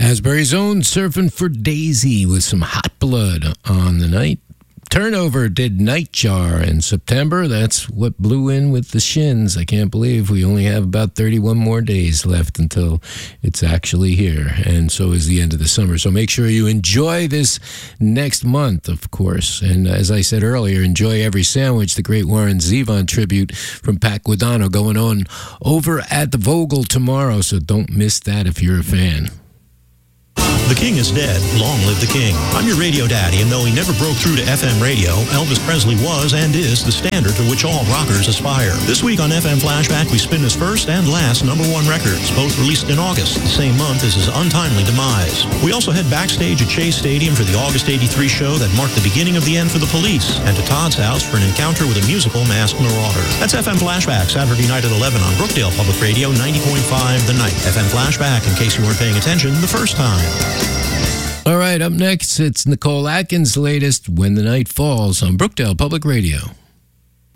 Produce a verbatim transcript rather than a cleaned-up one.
Asbury's own Surfing for Daisy with some hot blood on the night. Turnover did Nightjar in September. That's what blew in with the Shins. I can't believe we only have about thirty-one more days left until it's actually here. And so is the end of the summer. So make sure you enjoy this next month, of course. And as I said earlier, enjoy every sandwich. The great Warren Zevon tribute from Pat Guadagno going on over at the Vogel tomorrow. So don't miss that if you're a fan. The king is dead. Long live the king. I'm your radio daddy, and though he never broke through to F M radio, Elvis Presley was and is the standard to which all rockers aspire. This week on F M Flashback, we spin his first and last number one records, both released in August, the same month as his untimely demise. We also head backstage at Chase Stadium for the August eighty-three show that marked the beginning of the end for the Police, and to Todd's house for an encounter with a musical masked marauder. That's F M Flashback, Saturday night at eleven on Brookdale Public Radio, ninety point five The Night. F M Flashback, in case you weren't paying attention the first time. All right, up next, it's Nicole Atkins' latest When the Night Falls on Brookdale Public Radio.